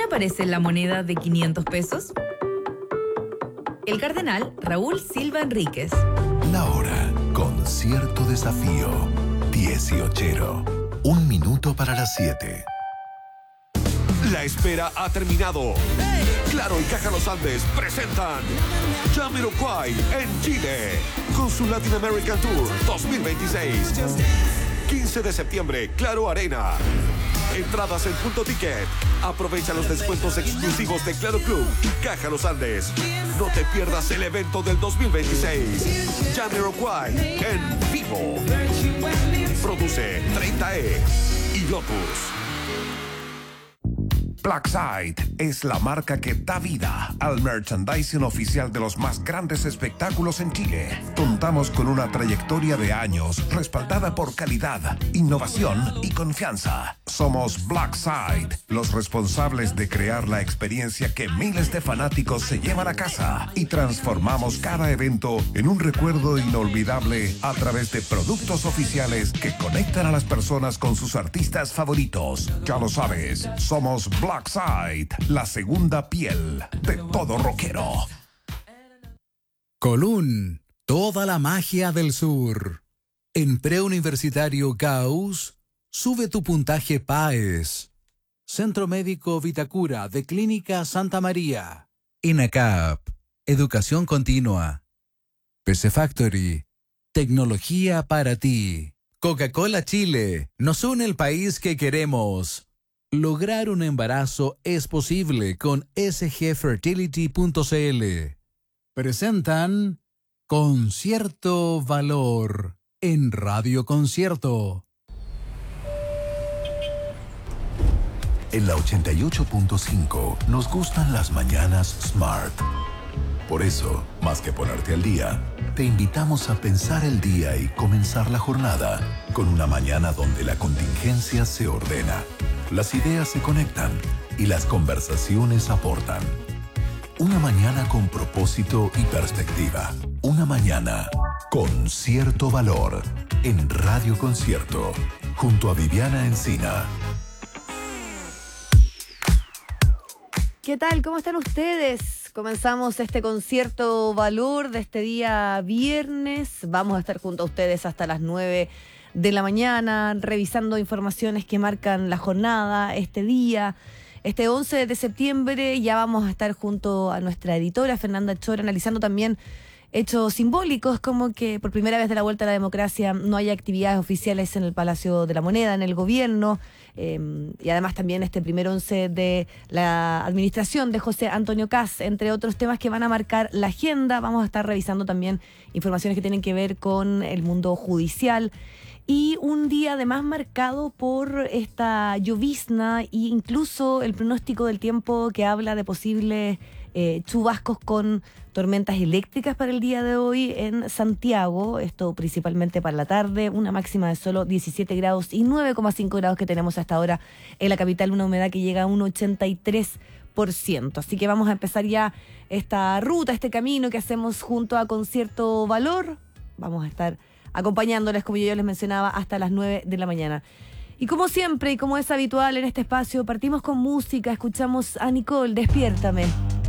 aparece en la moneda de 500 pesos? El cardenal Raúl Silva Enríquez. La hora con cierto desafío. 18. 1 minuto para las 7. La espera ha terminado. Claro y Caja Los Andes presentan Jamiroquai en Chile con su Latin American Tour 2026. 15 de septiembre, Claro Arena. Entradas en Punto Ticket. Aprovecha los descuentos exclusivos de Claro Club y Caja Los Andes. No te pierdas el evento del 2026. Jamiroquai en vivo. Produce 30E y Lotus. Blackside es la marca que da vida al merchandising oficial de los más grandes espectáculos en Chile. Contamos con una trayectoria de años respaldada por calidad, innovación y confianza. Somos Blackside, los responsables de crear la experiencia que miles de fanáticos se llevan a casa y transformamos cada evento en un recuerdo inolvidable a través de productos oficiales que conectan a las personas con sus artistas favoritos. Ya lo sabes, somos Blackside, la segunda piel de todo rockero. Colún, toda la magia del sur. En Preuniversitario Gauss, sube tu puntaje PAES. Centro Médico Vitacura de Clínica Santa María. INACAP, Educación Continua. PC Factory, tecnología para ti. Coca-Cola Chile, nos une el país que queremos. Lograr un embarazo es posible con sgfertility.cl. Presentan Concierto Valor en Radio Concierto. En la 88.5 nos gustan las mañanas Smart. Por eso, más que ponerte al día, te invitamos a pensar el día y comenzar la jornada con una mañana donde la contingencia se ordena, las ideas se conectan y las conversaciones aportan. Una mañana con propósito y perspectiva. Una mañana con cierto valor en Radio Concierto, junto a Viviana Encina. ¿Qué tal? ¿Cómo están ustedes? Comenzamos este concierto valor de este día viernes. Vamos a estar junto a ustedes hasta las 9 de la mañana, revisando informaciones que marcan la jornada, este día. Este 11 de septiembre ya vamos a estar junto a nuestra editora Fernanda Chora, analizando también hechos simbólicos, como que por primera vez de la vuelta a la democracia no hay actividades oficiales en el Palacio de la Moneda, en el gobierno, y además también este primer 11 de la administración de José Antonio Kast, entre otros temas que van a marcar la agenda. Vamos a estar revisando también informaciones que tienen que ver con el mundo judicial. Y un día además marcado por esta llovizna e incluso el pronóstico del tiempo que habla de posibles chubascos con tormentas eléctricas para el día de hoy en Santiago. Esto principalmente para la tarde, una máxima de solo 17 grados y 9,5 grados que tenemos hasta ahora en la capital, una humedad que llega a un 83%. Así que vamos a empezar ya esta ruta, este camino que hacemos junto a Concierto Valor. Vamos a estar acompañándoles, como yo les mencionaba, hasta las 9 de la mañana. Y como siempre, y como es habitual en este espacio, partimos con música, escuchamos a Nicole, Despiértame.